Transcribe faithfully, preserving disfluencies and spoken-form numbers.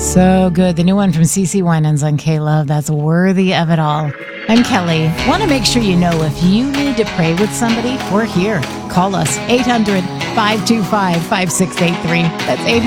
So good. The new one from CeCe Winans on K-Love. That's Worthy of It All. I'm Kelly. Want to make sure you know if you need to pray with somebody, we're here. Call us eight hundred, five two five, five six eight three. That's eight hundred